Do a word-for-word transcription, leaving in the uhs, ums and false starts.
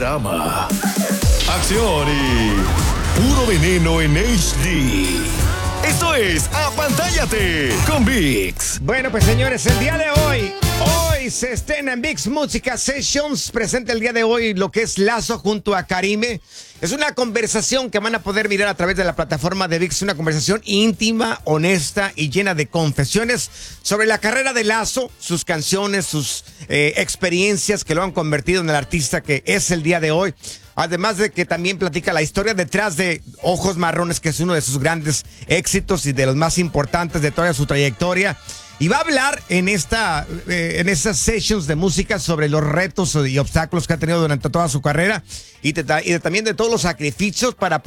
drama, acción y puro veneno en H D. Esto es Apantállate con VIX. Bueno, pues señores, el día de hoy, hoy se estrena en VIX Música Sessions. Presenta el día de hoy lo que es Lazo junto a Karime. Es una conversación que van a poder mirar a través de la plataforma de VIX. Una conversación íntima, honesta y llena de confesiones sobre la carrera de Lazo, sus canciones, sus eh, experiencias que lo han convertido en el artista que es el día de hoy. Además de que también platica la historia detrás de Ojos Marrones, que es uno de sus grandes éxitos y de los más importantes de toda su trayectoria. Y va a hablar en esta, eh, en estas sessions de música sobre los retos y obstáculos que ha tenido durante toda su carrera y, de, y de, también de todos los sacrificios para